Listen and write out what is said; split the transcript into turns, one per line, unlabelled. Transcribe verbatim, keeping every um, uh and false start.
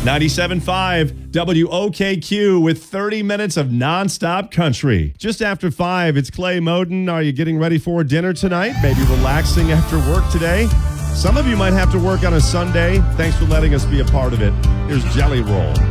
ninety-seven point five W O K Q with thirty minutes of nonstop country. Just after five, it's Clay Moden. Are you getting ready for dinner tonight? Maybe relaxing after work today? Some of you might have to work on a Sunday. Thanks for letting us be a part of it. Here's Jelly Roll.